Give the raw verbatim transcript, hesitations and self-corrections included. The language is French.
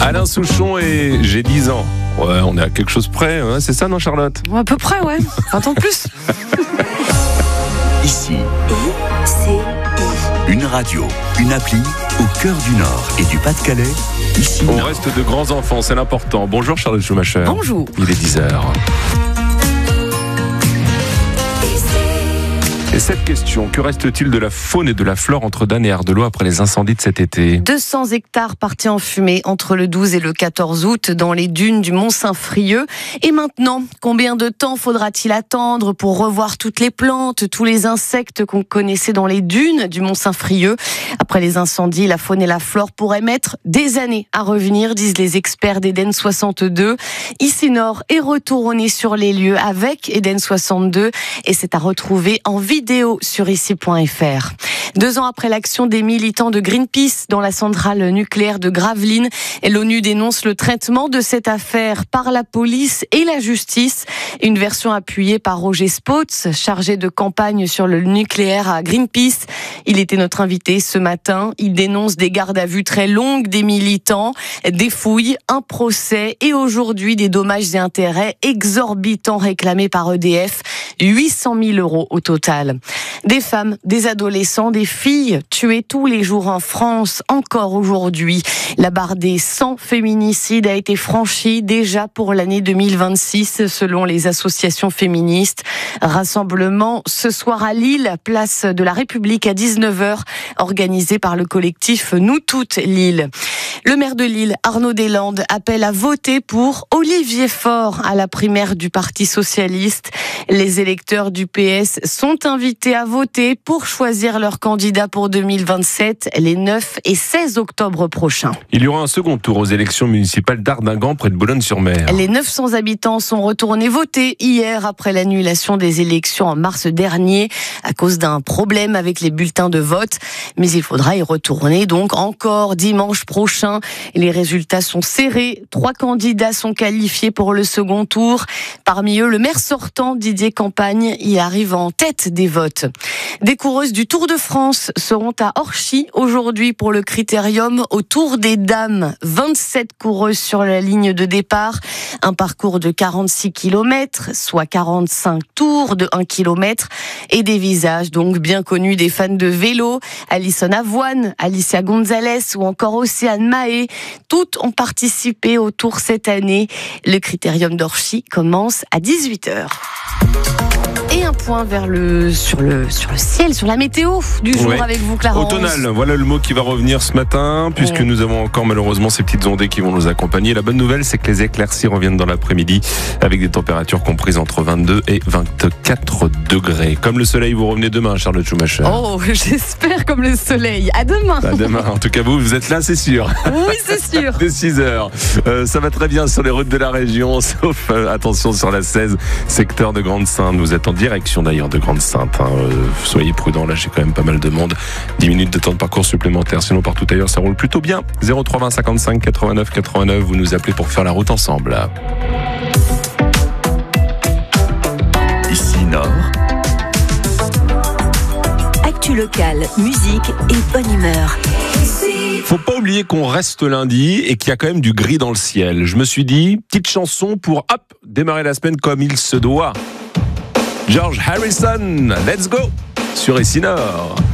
Alain Souchon et j'ai dix ans. Ouais, on est à quelque chose près, hein, c'est ça, non, Charlotte? À peu près, ouais. vingt ans de plus. Ici, I C I. une radio, une appli au cœur du Nord et du Pas-de-Calais. Ici, On Nord. reste de grands enfants, c'est l'important. Bonjour Charlotte Schumacher. Bonjour. Il est dix heures. Et cette question, que reste-t-il de la faune et de la flore entre Dan et Ardelot après les incendies de cet été? deux cents hectares partis en fumée entre le douze et le quatorze août dans les dunes du Mont-Saint-Frieux. Et maintenant, combien de temps faudra-t-il attendre pour revoir toutes les plantes, tous les insectes qu'on connaissait dans les dunes du Mont-Saint-Frieux? Après les incendies, la faune et la flore pourraient mettre des années à revenir, disent les experts d'Eden soixante-deux. Ici Nord est retourné sur les lieux avec Eden soixante-deux et c'est à retrouver en vidéo sur ici point f r. Deux ans après l'action des militants de Greenpeace dans la centrale nucléaire de Gravelines, l'ONU dénonce le traitement de cette affaire par la police et la justice. Une version appuyée par Roger Spotz, chargé de campagne sur le nucléaire à Greenpeace. Il était notre invité ce matin. Il dénonce des gardes à vue très longues des militants, des fouilles, un procès et aujourd'hui des dommages et intérêts exorbitants réclamés par E D F. huit cent mille euros au total. Des femmes, des adolescents, des filles tuées tous les jours en France, encore aujourd'hui. La barre des cent féminicides a été franchie déjà pour l'année deux mille vingt-six, selon les associations féministes. Rassemblement ce soir à Lille, place de la République à dix-neuf heures, organisé par le collectif Nous Toutes Lille. Le maire de Lille, Arnaud Deslandes, appelle à voter pour Olivier Faure à la primaire du Parti socialiste. Les électeurs du P S sont invités à voter pour choisir leur candidat pour deux mille vingt-sept, les neuf et seize octobre prochains. Il y aura un second tour aux élections municipales d'Ardingan près de Boulogne-sur-Mer. Les neuf cents habitants sont retournés voter hier après l'annulation des élections en mars dernier à cause d'un problème avec les bulletins de vote. Mais il faudra y retourner donc encore dimanche prochain. Les résultats sont serrés. Trois candidats sont qualifiés pour le second tour. Parmi eux, le maire sortant, Didier Campagne, y arrive en tête des votes. Des coureuses du Tour de France seront à Orchy aujourd'hui pour le critérium au Tour des Dames. vingt-sept coureuses sur la ligne de départ. Un parcours de quarante-six kilomètres, soit quarante-cinq tours de un kilomètre. Et des visages donc bien connus des fans de vélo. Alison Avoine, Alicia Gonzalez ou encore Océane Mahé. Toutes ont participé au Tour cette année. Le critérium d'Orchy commence à dix-huit heures. Et un point vers le sur le sur le ciel, sur la météo du jour Ouais. avec vous, Clarence. Automnal, voilà le mot qui va revenir ce matin, puisque Ouais. nous avons encore malheureusement ces petites ondées qui vont nous accompagner. La bonne nouvelle, c'est que les éclaircies reviennent dans l'après-midi, avec des températures comprises entre vingt-deux et vingt-quatre degrés. Comme le soleil, vous revenez demain, Charlotte Schumacher. Oh, j'espère comme le soleil. À demain. À demain. En tout cas, vous, vous êtes là, c'est sûr. Oui, c'est sûr. Dès six heures. Euh, ça va très bien sur les routes de la région, sauf euh, attention sur la seize, secteur de Grande-Sainte. Vous êtes en direction d'ailleurs de Grande-Sainte. Hein. Euh, soyez prudents, là j'ai quand même pas mal de monde. dix minutes de temps de parcours supplémentaire, sinon partout ailleurs ça roule plutôt bien. zéro trois vingt cinquante-cinq quatre-vingt-neuf quatre-vingt-neuf, vous nous appelez pour faire la route ensemble. Ici Nord. Actu locale, musique et bonne humeur. Faut pas oublier qu'on reste lundi et qu'il y a quand même du gris dans le ciel. Je me suis dit, petite chanson pour hop, démarrer la semaine comme il se doit. George Harrison, let's go sur Ici Nord.